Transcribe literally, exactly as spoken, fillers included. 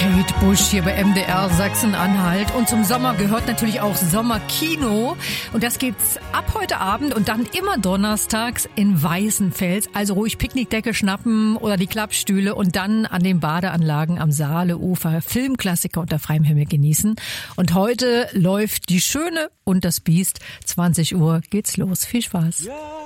Kate Bush hier bei M D R Sachsen-Anhalt. Und zum Sommer gehört natürlich auch Sommerkino. Und das gibt's ab heute Abend und dann immer donnerstags in Weißenfels. Also ruhig Picknickdecke schnappen oder die Klappstühle und dann an den Badeanlagen am Saaleufer Filmklassiker unter freiem Himmel genießen. Und heute läuft Die Schöne und das Biest. zwanzig Uhr geht's los. Viel Spaß. Ja.